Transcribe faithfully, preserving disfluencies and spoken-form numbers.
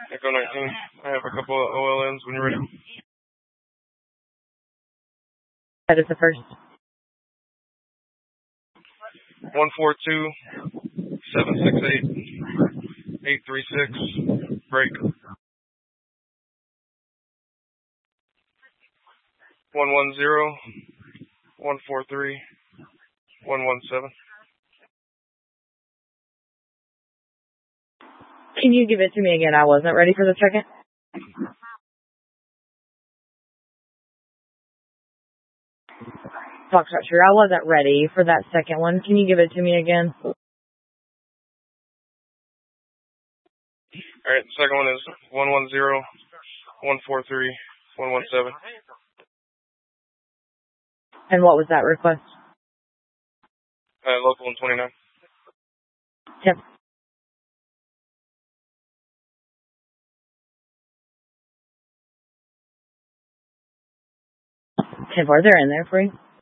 Echo nineteen. I have a couple of O L Ns when you're ready. That is the first. One four two seven six eight eight three six. Break. One one zero one four three one one seven. Can you give it to me again? I wasn't ready for the second. Foxtrot True, I wasn't ready for that second one. Can you give it to me again? All right, the second one is one one zero one four three one one seven. And what was that request? Uh, local one twenty-nine. Yep. ten four, they're in there for you.